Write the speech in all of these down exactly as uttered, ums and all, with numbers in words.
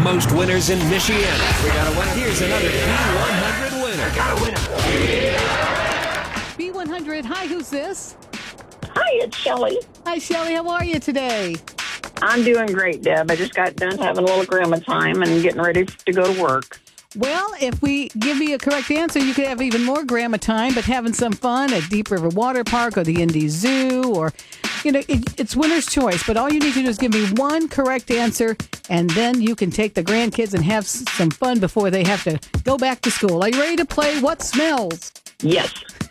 most winners in Michiana. We got a winner. Here's another B one hundred winner. I got a winner. B one hundred, hi, who's this? Hi, it's Shelley. Hi, Shelley, how are you today? I'm doing great, Deb. I just got done having a little grandma time and getting ready to go to work. Well, if we give you a correct answer, you could have even more grandma time, but having some fun at Deep River Water Park or the Indy Zoo, or, you know, it, it's winner's choice. But all you need to do is give me one correct answer, and then you can take the grandkids and have s- some fun before they have to go back to school. Are you ready to play What Smells? Yes.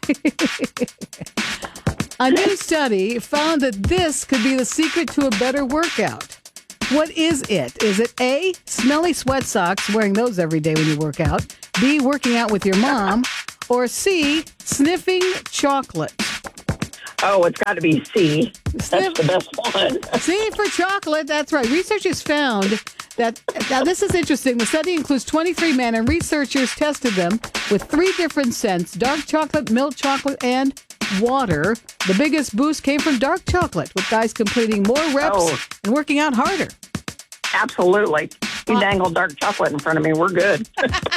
A new study found that this could be the secret to a better workout. What is it? Is it A, smelly sweat socks, wearing those every day when you work out, B, working out with your mom, or C, sniffing chocolate? Oh, it's got to be C. That's Sniff- the best one. C for chocolate, that's right. Researchers found that, now this is interesting, the study includes twenty-three men, and researchers tested them with three different scents, dark chocolate, milk chocolate, and water. The biggest boost came from dark chocolate, with guys completing more reps Oh. and working out harder. Absolutely. You Uh, dangle dark chocolate in front of me. We're good.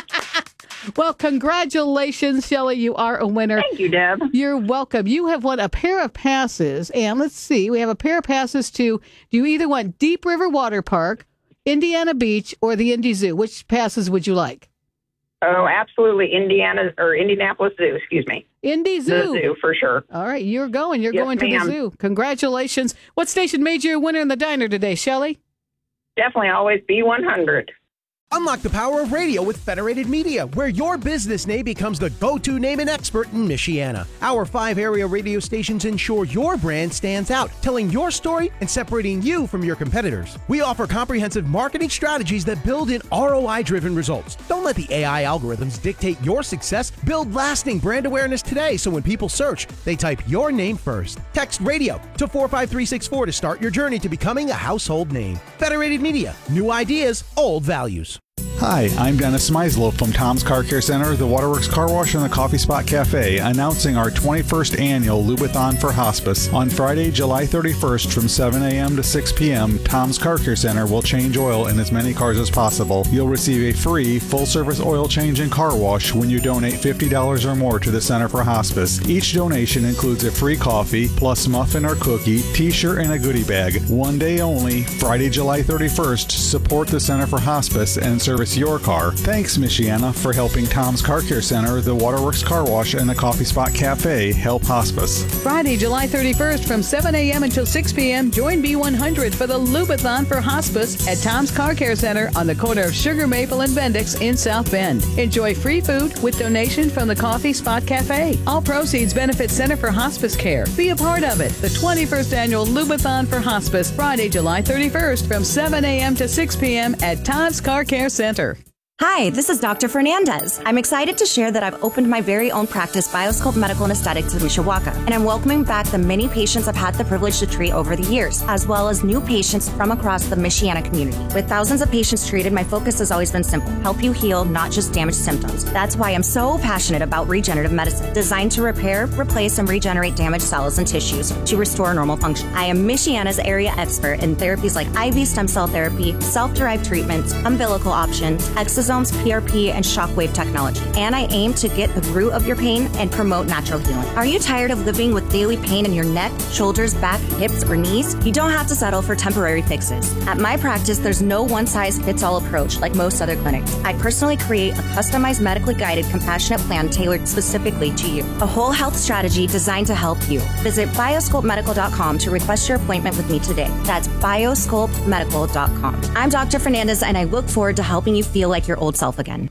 Well, congratulations, Shelley. You are a winner. Thank you, Deb. You're welcome. You have won a pair of passes, and let's see, we have a pair of passes to, do you either want Deep River Water Park, Indiana Beach, or the Indy Zoo? Which passes would you like? Oh, absolutely. Indiana or Indianapolis Zoo, excuse me. Indy Zoo. The zoo, for sure. All right, you're going. You're Yes, going to ma'am. the zoo. Congratulations. What station made you a winner in the diner today, Shelley? Definitely always B one hundred. Unlock the power of radio with Federated Media, where your business name becomes the go-to name and expert in Michiana. Our five area radio stations ensure your brand stands out, telling your story and separating you from your competitors. We offer comprehensive marketing strategies that build in R O I-driven results. Don't let the A I algorithms dictate your success. Build lasting brand awareness today, so when people search, they type your name first. Text radio to four five three six four to start your journey to becoming a household name. Federated Media, new ideas, old values. Hi, I'm Dennis Meisel from Tom's Car Care Center, the Waterworks Car Wash, and the Coffee Spot Cafe, announcing our twenty-first annual Lubathon for Hospice. On Friday, July thirty-first from seven a.m. to six p.m., Tom's Car Care Center will change oil in as many cars as possible. You'll receive a free full-service oil change and car wash when you donate fifty dollars or more to the Center for Hospice. Each donation includes a free coffee, plus muffin or cookie, t-shirt, and a goodie bag. One day only, Friday, July thirty-first, support the Center for Hospice and service your car. Thanks, Michiana, for helping Tom's Car Care Center, the Waterworks Car Wash, and the Coffee Spot Cafe help hospice. Friday, July thirty-first from seven a.m. until six p.m. Join B one hundred for the Lubathon for Hospice at Tom's Car Care Center on the corner of Sugar Maple and Bendix in South Bend. Enjoy free food with donation from the Coffee Spot Cafe. All proceeds benefit Center for Hospice Care. Be a part of it. The twenty-first annual Lubathon for Hospice, Friday, July thirty-first from seven a.m. to six p.m. at Tom's Car Care Center. Hi, this is Doctor Fernandez. I'm excited to share that I've opened my very own practice, Bioscope Medical and Aesthetics in Mishawaka, and I'm welcoming back the many patients I've had the privilege to treat over the years, as well as new patients from across the Michiana community. With thousands of patients treated, my focus has always been simple: help you heal, not just damage symptoms. That's why I'm so passionate about regenerative medicine, designed to repair, replace, and regenerate damaged cells and tissues to restore normal function. I am Michiana's area expert in therapies like I V stem cell therapy, self-derived treatments, umbilical options, exosomes, P R P, and shockwave technology. And I aim to get the root of your pain and promote natural healing. Are you tired of living with daily pain in your neck, shoulders, back, hips, or knees? You don't have to settle for temporary fixes. At my practice, there's no one-size-fits-all approach like most other clinics. I personally create a customized, medically guided, compassionate plan tailored specifically to you. A whole health strategy designed to help you. Visit bioscope medical dot com to request your appointment with me today. That's bioscope medical dot com. I'm Doctor Fernandez, and I look forward to helping you feel like your old self again.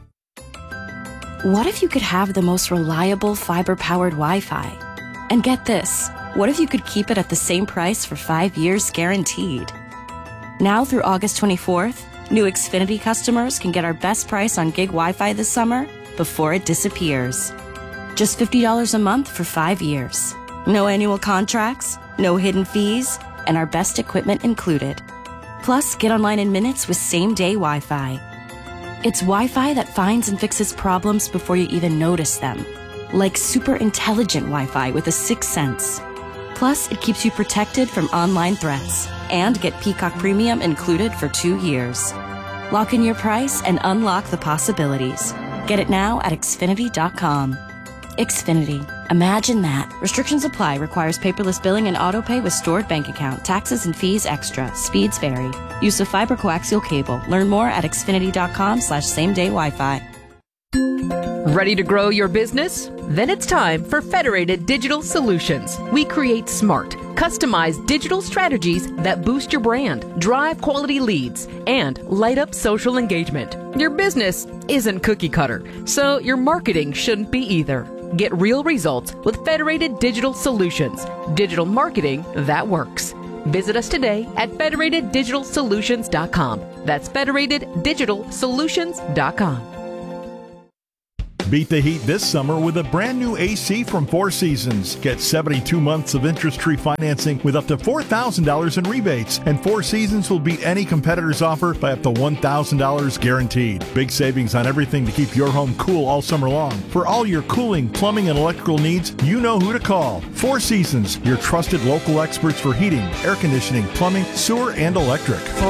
What if you could have the most reliable fiber-powered Wi-Fi? And get this, what if you could keep it at the same price for five years guaranteed? Now through August twenty-fourth, new Xfinity customers can get our best price on gig Wi-Fi this summer before it disappears. Just fifty dollars a month for five years. No annual contracts, no hidden fees, and our best equipment included. Plus, get online in minutes with same-day Wi-Fi. It's Wi-Fi that finds and fixes problems before you even notice them. Like super intelligent Wi-Fi with a sixth sense. Plus, it keeps you protected from online threats. And get Peacock Premium included for two years. Lock in your price and unlock the possibilities. Get it now at Xfinity dot com. Xfinity. Imagine that. Restrictions apply. Requires paperless billing and autopay with stored bank account. Taxes and fees extra. Speeds vary. Use of fiber coaxial cable. Learn more at Xfinity dot com slash same day Wi-Fi. Ready to grow your business? Then it's time for Federated Digital Solutions. We create smart, customized digital strategies that boost your brand, drive quality leads, and light up social engagement. Your business isn't cookie cutter, so your marketing shouldn't be either. Get real results with Federated Digital Solutions. Digital marketing that works. Visit us today at Federated Digital Solutions dot com. That's Federated Digital Solutions dot com. Beat the heat this summer with a brand new A C from Four Seasons. Get seventy-two months of interest-free financing with up to four thousand dollars in rebates. And Four Seasons will beat any competitor's offer by up to one thousand dollars guaranteed. Big savings on everything to keep your home cool all summer long. For all your cooling, plumbing, and electrical needs, you know who to call. Four Seasons, your trusted local experts for heating, air conditioning, plumbing, sewer, and electric.